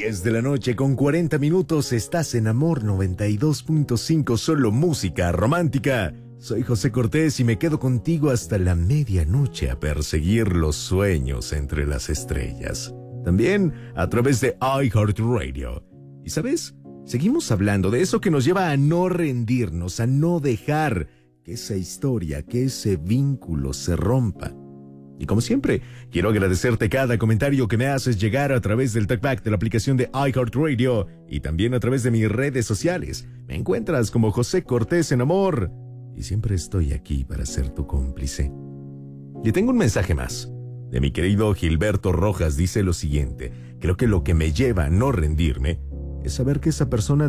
10 de la noche con 40 minutos, estás en Amor 92.5, solo música romántica. Soy José Cortés y me quedo contigo hasta la medianoche a perseguir los sueños entre las estrellas. También a través de iHeartRadio. ¿Y sabes? Seguimos hablando de eso que nos lleva a no rendirnos, a no dejar que esa historia, que ese vínculo se rompa. Y como siempre, quiero agradecerte cada comentario que me haces llegar a través del talkback de la aplicación de iHeartRadio y también a través de mis redes sociales. Me encuentras como José Cortés en Amor y siempre estoy aquí para ser tu cómplice. Y tengo un mensaje más. De mi querido Gilberto Rojas dice lo siguiente: creo que lo que me lleva a no rendirme es saber que esa persona